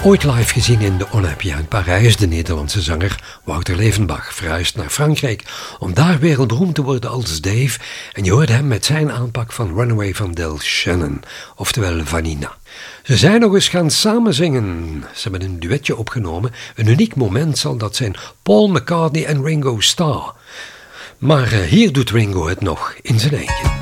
Ooit live gezien in de Olympia in Parijs, de Nederlandse zanger Wouter Levenbach verhuisd naar Frankrijk om daar wereldberoemd te worden als Dave. En je hoorde hem met zijn aanpak van Runaway van Del Shannon, oftewel Vanina. Ze zijn nog eens gaan samenzingen. Ze hebben een duetje opgenomen. Een uniek moment zal dat zijn: Paul McCartney en Ringo Starr. Maar hier doet Ringo het nog in zijn eentje.